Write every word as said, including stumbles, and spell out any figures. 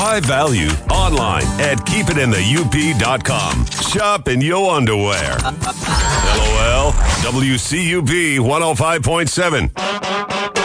High value online at keep it in the U P dot com. Shop in your underwear. LOL. W C U B one oh five point seven.